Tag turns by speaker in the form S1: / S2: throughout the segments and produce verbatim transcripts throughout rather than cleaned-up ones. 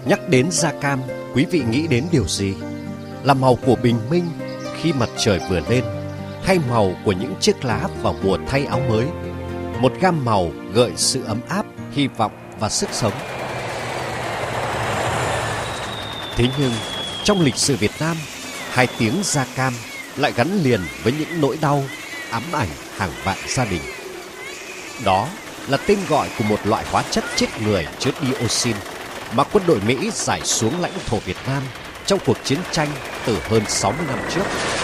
S1: Nhắc đến da cam, quý vị nghĩ đến điều gì? Là màu của bình minh khi mặt trời vừa lên, hay màu của những chiếc lá vào mùa thay áo mới? Một gam màu gợi sự ấm áp, hy vọng và sức sống. Thế nhưng, trong lịch sử Việt Nam, hai tiếng da cam lại gắn liền với những nỗi đau, ám ảnh hàng vạn gia đình. Đó là tên gọi của một loại hóa chất chết người chứa dioxin mà quân đội Mỹ rải xuống lãnh thổ Việt Nam trong cuộc chiến tranh từ hơn sáu mươi năm trước.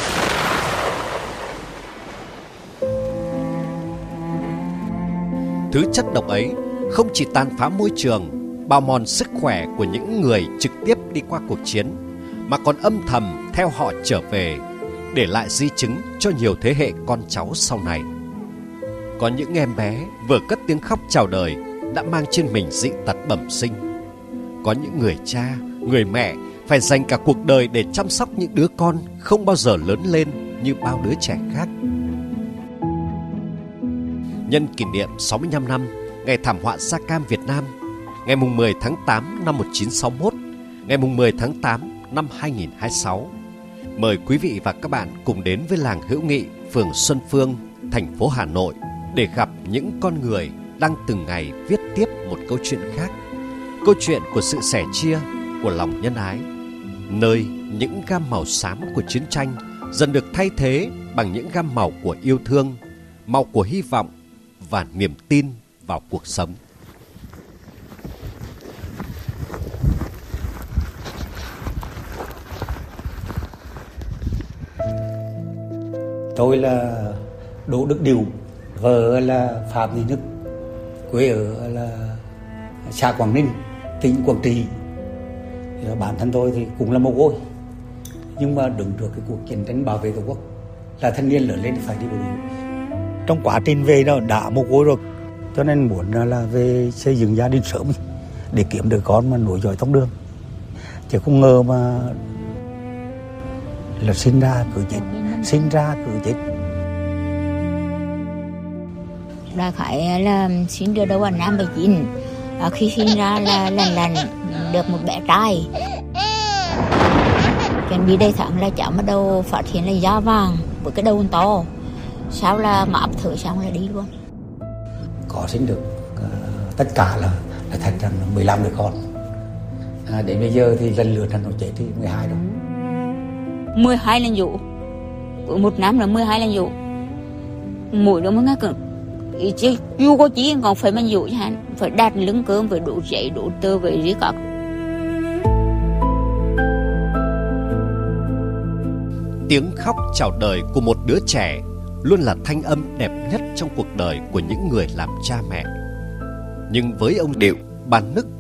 S1: Thứ chất độc ấy không chỉ tàn phá môi trường, bào mòn sức khỏe của những người trực tiếp đi qua cuộc chiến, mà còn âm thầm theo họ trở về, để lại di chứng cho nhiều thế hệ con cháu sau này. Có những em bé vừa cất tiếng khóc chào đời đã mang trên mình dị tật bẩm sinh. Có những người cha, người mẹ phải dành cả cuộc đời để chăm sóc những đứa con không bao giờ lớn lên như bao đứa trẻ khác. Nhân kỷ niệm sáu mươi lăm năm ngày thảm họa da cam Việt Nam, ngày mười tháng tám năm một nghìn chín trăm sáu mươi mốt, ngày mười tháng tám năm hai nghìn không trăm hai mươi sáu, mời quý vị và các bạn cùng đến với làng Hữu Nghị, phường Xuân Phương, thành phố Hà Nội để gặp những con người đang từng ngày viết tiếp một câu chuyện khác. Câu chuyện của sự sẻ chia, của lòng nhân ái, nơi những gam màu xám của chiến tranh dần được thay thế bằng những gam màu của yêu thương, màu của hy vọng và niềm tin vào cuộc sống.
S2: Tôi là Đỗ Đức Điều, vợ là Phạm Thị Nức, quê ở là xã Quảng Ninh, tỉnh Quảng Trị. Bản thân tôi thì cũng là mồ côi, nhưng mà đứng trước cái cuộc chiến tranh bảo vệ Tổ quốc, là thanh niên lớn lên thì phải đi bộ đội. Trong quá trình về đó đã mồ côi rồi, cho nên muốn là về xây dựng gia đình sớm để kiếm được con mà nối dõi tông đường. Chứ không ngờ mà là sinh ra cứ chết, sinh ra cứ chết.
S3: Đại khái là sinh được đâu vào năm bảy chín, khi sinh ra là lần lần được một bé trai. Chuẩn bị đầy tháng là cháu bắt đầu phát hiện là da vàng với cái đầu to, sau là mạp thử xong là đi luôn.
S2: Có sinh được uh, tất cả là, là thành ra mười lăm đứa con. À, đến bây giờ thì lần lượt là nó chết thì mười hai rồi.
S3: mười hai lần dụ, một năm là mười hai lần dụ. Mỗi đứa mới nghe cực. Ý chứ dù có chí còn phải mang dụ cho hắn, phải đặt lưng cơm, phải đủ dậy, đủ tơ, phải gì cả.
S1: Tiếng khóc chào đời của một đứa trẻ luôn là thanh âm đẹp nhất trong cuộc đời của những người làm cha mẹ. Nhưng với ông Điệu, bà Nức